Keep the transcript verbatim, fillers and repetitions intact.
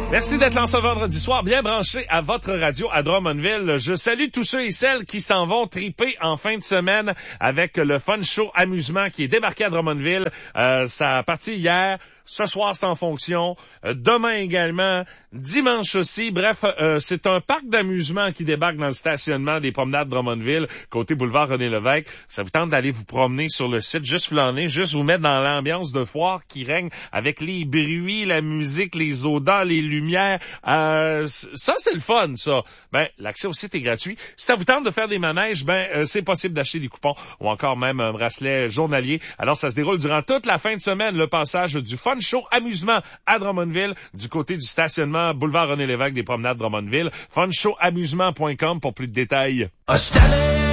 Merci d'être là ce vendredi soir, bien branché à votre radio à Drummondville. Je salue tous ceux et celles qui s'en vont triper en fin de semaine avec le Fun Show Amusement qui est débarqué à Drummondville. Euh, ça a parti hier. Ce soir, c'est en fonction. Euh, demain également. Dimanche aussi. Bref, euh, c'est un parc d'amusement qui débarque dans le stationnement des promenades Drummondville, côté boulevard René-Lévesque. Ça vous tente d'aller vous promener sur le site, juste flâner, juste vous mettre dans l'ambiance de foire qui règne avec les bruits, la musique, les odeurs, les lumières. Euh, ça, c'est le fun, ça. Ben, l'accès au site est gratuit. Si ça vous tente de faire des manèges, ben, euh, c'est possible d'acheter des coupons ou encore même un bracelet journalier. Alors, ça se déroule durant toute la fin de semaine, le passage du Fun Show Amusement à Drummondville, du côté du stationnement boulevard René-Lévesque des promenades Drummondville. fun show amusement point com pour plus de détails.